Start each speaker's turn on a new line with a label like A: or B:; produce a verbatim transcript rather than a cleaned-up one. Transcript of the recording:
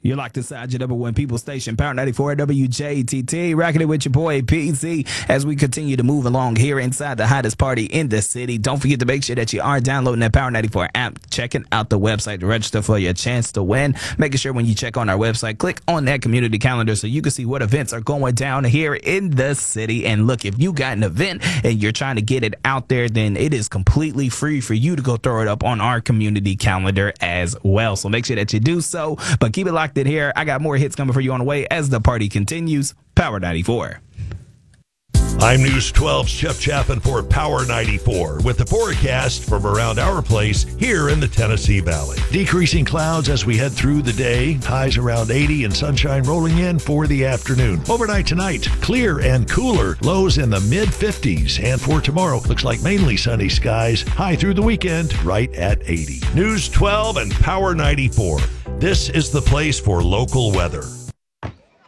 A: You're locked inside your number one people station, Power ninety-four W J T T, rocking it with your boy P Z as we continue to move along here inside the hottest party in the city. Don't forget to make sure that you are downloading that Power ninety-four app, checking out the website to register for your chance to win. Making sure when you check on our website, click on that community calendar so you can see what events are going down here in the city. And look, if you got an event and you're trying to get it out there, then it is completely free for you to go throw it up on our community calendar as well. So make sure that you do so, but keep it locked in here. I got more hits coming for you on the way as the party continues. Power ninety-four.
B: I'm News twelve's Jeff Chapin for Power ninety-four with the forecast from around our place here in the Tennessee Valley. Decreasing clouds as we head through the day, highs around eighty and sunshine rolling in for the afternoon. Overnight tonight, clear and cooler, lows in the mid fifties. And for tomorrow, looks like mainly sunny skies, high through the weekend, right at eighty. News twelve and Power ninety-four. This is the place for local weather.